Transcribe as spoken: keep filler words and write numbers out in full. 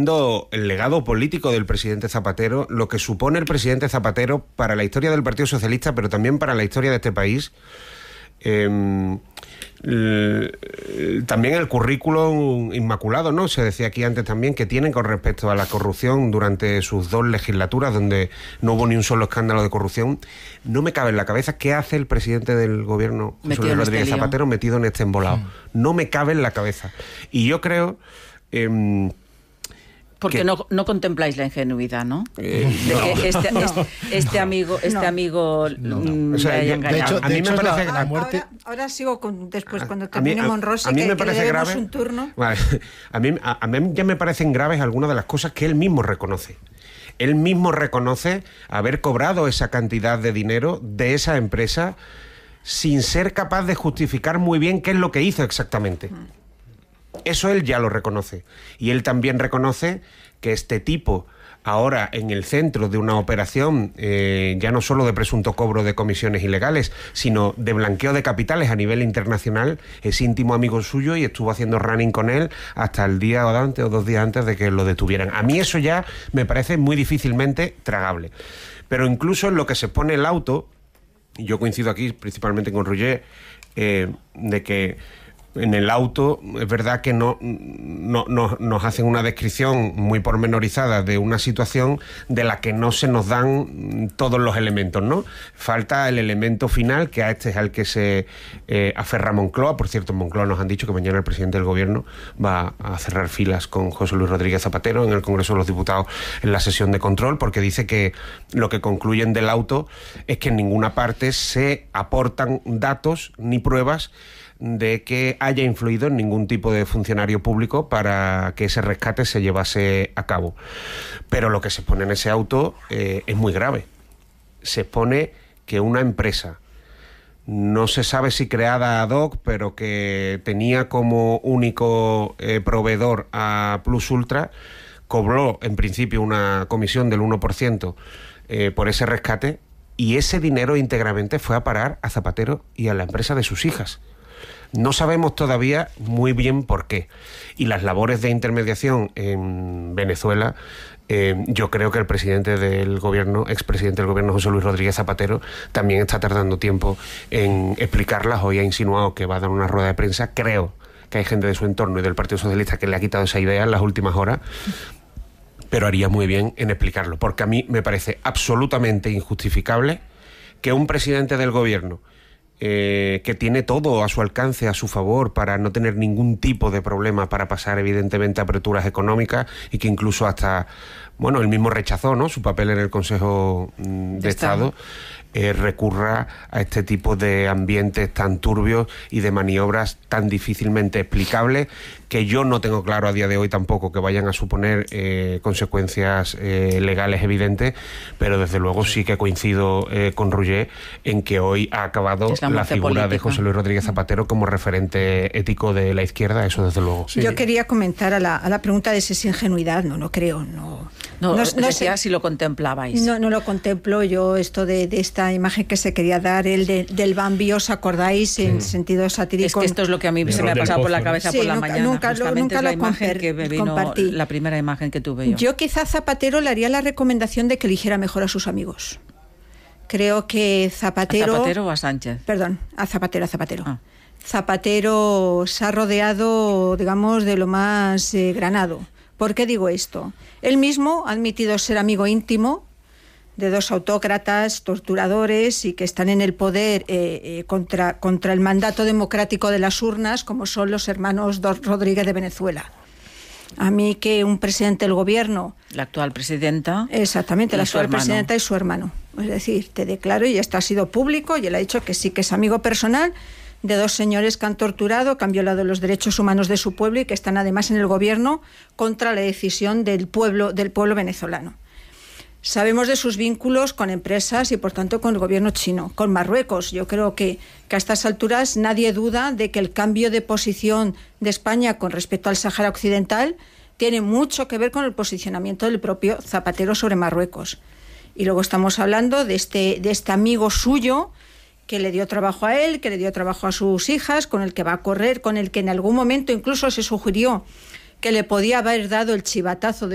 viendo el legado político del presidente Zapatero, lo que supone el presidente Zapatero para la historia del Partido Socialista, pero también para la historia de este país. Eh, también el currículum inmaculado, ¿no? Se decía aquí antes también que tienen con respecto a la corrupción durante sus dos legislaturas, donde no hubo ni un solo escándalo de corrupción. No me cabe en la cabeza qué hace el presidente del gobierno, José Luis Rodríguez Zapatero, metido en este embolado. Mm. No me cabe en la cabeza. Y yo creo... Eh, Porque no, no contempláis la ingenuidad, ¿no? Eh, de no. que este, no. este, este amigo, este no. amigo no. O sea, yo, de hecho, a mí me parece la, la muerte. Ahora, ahora sigo con después cuando termine Monrosi, a mí que, me parece que le grave. un turno. Vale. A mí, a, a mí ya me parecen graves algunas de las cosas que él mismo reconoce. Él mismo reconoce haber cobrado esa cantidad de dinero de esa empresa sin ser capaz de justificar muy bien qué es lo que hizo exactamente. Mm. Eso él ya lo reconoce. Y él también reconoce que este tipo, ahora en el centro de una operación eh, ya no solo de presunto cobro de comisiones ilegales, sino de blanqueo de capitales a nivel internacional, es íntimo amigo suyo y estuvo haciendo running con él hasta el día o antes o dos días antes de que lo detuvieran. A mí eso ya me parece muy difícilmente tragable. Pero incluso en lo que se pone el auto, y yo coincido aquí principalmente con Roger, eh, de que en el auto es verdad que no, no, no nos hacen una descripción muy pormenorizada de una situación de la que no se nos dan todos los elementos, ¿no? Falta el elemento final, que a este es al que se eh, aferra Moncloa. Por cierto, en Moncloa nos han dicho que mañana el presidente del gobierno va a cerrar filas con José Luis Rodríguez Zapatero en el Congreso de los Diputados en la sesión de control, porque dice que lo que concluyen del auto es que en ninguna parte se aportan datos ni pruebas de que haya influido en ningún tipo de funcionario público para que ese rescate se llevase a cabo. Pero lo que se expone en ese auto eh, es muy grave. Se expone que una empresa, no se sabe si creada ad hoc, pero que tenía como único eh, proveedor a Plus Ultra, cobró en principio una comisión del uno por ciento eh, por ese rescate, y ese dinero íntegramente fue a parar a Zapatero y a la empresa de sus hijas. No sabemos todavía muy bien por qué. Y las labores de intermediación en Venezuela, eh, yo creo que el presidente del gobierno, expresidente del gobierno, José Luis Rodríguez Zapatero, también está tardando tiempo en explicarlas. Hoy ha insinuado que va a dar una rueda de prensa. Creo que hay gente de su entorno y del Partido Socialista que le ha quitado esa idea en las últimas horas, pero haría muy bien en explicarlo, porque a mí me parece absolutamente injustificable que un presidente del gobierno Eh, que tiene todo a su alcance, a su favor, para no tener ningún tipo de problema para pasar evidentemente aperturas económicas, y que incluso hasta, bueno, él mismo rechazó, ¿no?, su papel en el Consejo mm, de, de Estado, eh, recurra a este tipo de ambientes tan turbios y de maniobras tan difícilmente explicables, que yo no tengo claro a día de hoy tampoco que vayan a suponer eh, consecuencias eh, legales evidentes, pero desde luego sí que coincido eh, con Roger en que hoy ha acabado la, la figura política de José Luis Rodríguez Zapatero como referente ético de la izquierda, eso desde luego. Sí. Yo quería comentar a la, a la pregunta de si es ingenuidad, no, no creo, no. No, no, no sé si lo contemplabais. No, no lo contemplo yo, esto de, de esta imagen que se quería dar, el de, del Bambi, ¿os acordáis? Sí. En sentido satírico. Es que esto es lo que a mí se me ha pasado por la cabeza sí, por la nunca, mañana. Nunca lo, nunca es la lo imagen que me vino, compartí. La primera imagen que tuve yo. Yo quizá a Zapatero le haría la recomendación de que eligiera mejor a sus amigos. Creo que Zapatero... ¿A Zapatero o a Sánchez? Perdón, a Zapatero, a Zapatero. Ah. Zapatero se ha rodeado, digamos, de lo más eh, granado. ¿Por qué digo esto? Él mismo ha admitido ser amigo íntimo de dos autócratas, torturadores y que están en el poder eh, eh, contra, contra el mandato democrático de las urnas, como son los hermanos Rodríguez de Venezuela. A mí que un presidente del gobierno... La actual presidenta... Exactamente, la actual presidenta y su hermano. Es decir, te declaro, y esto ha sido público, y él ha dicho que sí que es amigo personal de dos señores que han torturado, que han violado los derechos humanos de su pueblo y que están además en el gobierno contra la decisión del pueblo, del pueblo venezolano. Sabemos de sus vínculos con empresas y por tanto con el gobierno chino, con Marruecos. Yo creo que, que a estas alturas nadie duda de que el cambio de posición de España con respecto al Sáhara Occidental tiene mucho que ver con el posicionamiento del propio Zapatero sobre Marruecos. Y luego estamos hablando de este, de este amigo suyo que le dio trabajo a él, que le dio trabajo a sus hijas, con el que va a correr, con el que en algún momento incluso se sugirió que le podía haber dado el chivatazo de